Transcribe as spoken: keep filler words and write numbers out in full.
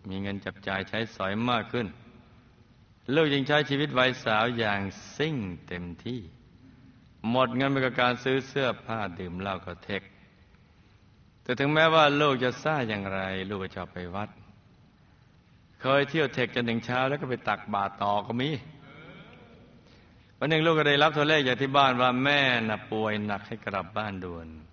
มีเงินจับจ่ายใช้สอยมากขึ้นลูกจึงใช้ชีวิตวัยสาวอย่างซิ่งเต็มที่หมดเงินไปกับการซื้อเสื้อผ้าดื่มเหล้ากับเทคแต่ถึงแม้ว่าลูกจะซ่าอย่างไรลูกก็ชอบไปวัดเคยเที่ยวเทคจนถึงเช้าแล้วก็ไปตักบาตรต่อก็มีวันหนึ่งลูกก็ได้รับโทรเลขจากที่บ้านว่าแม่น่ะป่วยหนักให้กลับบ้านด่วน